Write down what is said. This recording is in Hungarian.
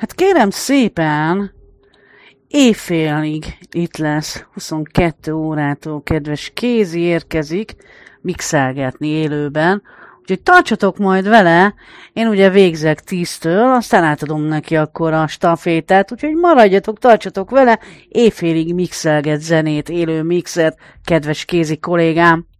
Hát kérem szépen, éjfélig itt lesz, 22 órától kedves Kézi érkezik mixelgetni élőben, úgyhogy tartsatok majd vele, én ugye végzek 10-től, aztán átadom neki akkor a stafétát, úgyhogy maradjatok, tartsatok vele, éjfélig mixelget zenét, élő mixet, kedves Kézi kollégám.